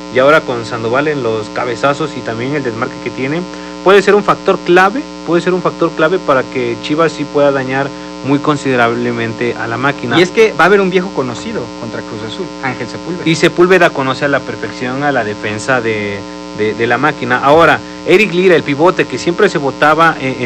y ahora con Sandoval en los cabezazos y también el desmarque que tiene, puede ser un factor clave para que Chivas sí pueda dañar muy considerablemente a la máquina. Y es que va a haber un viejo conocido contra Cruz Azul, Ángel Sepúlveda. Y Sepúlveda conoce a la perfección a la defensa de la máquina. Ahora, Eric Lira, el pivote que siempre se votaba en